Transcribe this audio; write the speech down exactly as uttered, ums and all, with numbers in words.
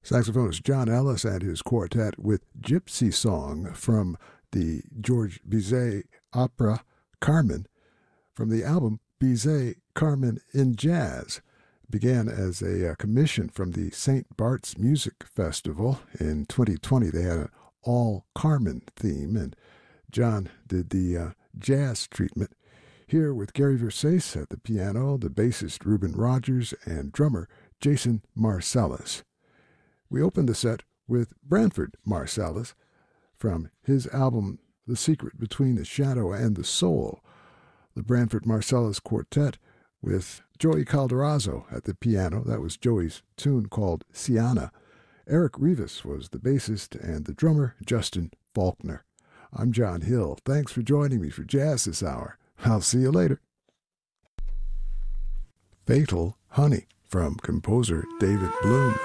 Saxophonist John Ellis and his quartet with Gypsy Song from the George Bizet opera Carmen from the album Bizet Carmen in Jazz. It began as a uh, commission from the Saint Bart's Music Festival. In twenty twenty, they had an all-Carmen theme, and John did the uh, jazz treatment. Here with Gary Versace at the piano, the bassist Reuben Rogers, and drummer Jason Marsalis. We opened the set with Branford Marsalis from his album The Secret Between the Shadow and the Soul. The Branford Marsalis Quartet with Joey Calderazzo at the piano. That was Joey's tune called Siana. Eric Rivas was the bassist and the drummer Justin Faulkner. I'm John Hill. Thanks for joining me for Jazz this hour. I'll see you later. Fatal Honey from composer David Bloom.